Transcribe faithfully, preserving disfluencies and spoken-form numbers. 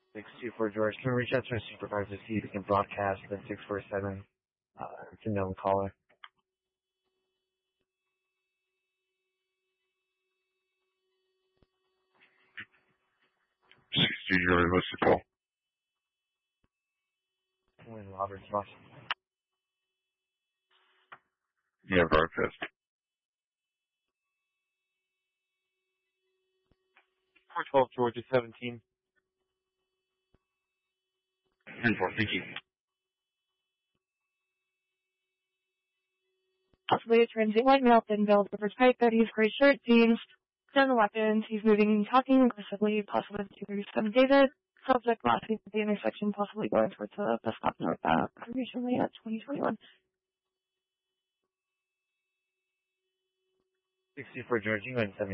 six two four George. Can we reach out to our supervisor to see if he can broadcast the six four seven uh, to known caller? six two George, what's the call? William Roberts, boss. Yeah, broadcast. four twelve Georgia seventeen. ten four, thank you. Possibly a transient white male, thin build, rippers pipe, hoodies, gray shirt, jeans, down the weapons. He's moving, talking aggressively, possibly with two thirty-seven David. Subject last week at the intersection, possibly going towards the bus stop northbound. Recently at twenty twenty-one. six two four George, you go ahead and send me